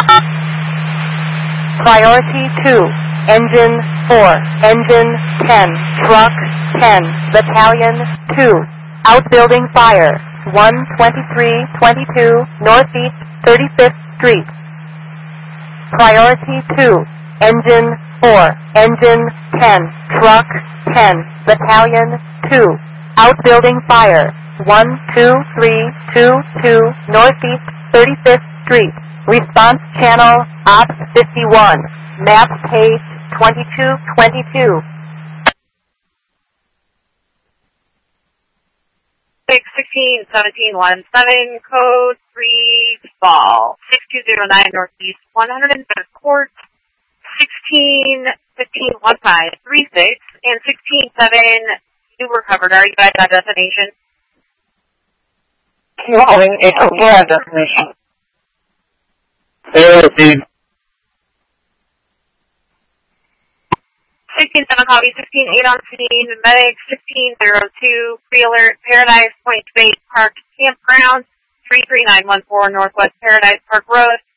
Priority 2, Engine 4, Engine 10, Truck 10, Battalion 2, Outbuilding Fire, 12322 Northeast 35th Street. Priority 2, Engine 4, Engine 10, Truck 10, Battalion 2, Outbuilding Fire, 12322 Northeast 35th Street. Response channel, Ops 51, map page 2222. 616-1717, code 3, fall, 6209 Northeast 105th Court, 16-15-1536, and 16-7, you were covered. Are you guys at destination? Calling at destination. Steve. 16-7 copy, 16-8 on scene, medic, 16-02, pre-alert, Paradise Point State Park Campground, 33914 Northwest Paradise Park Road,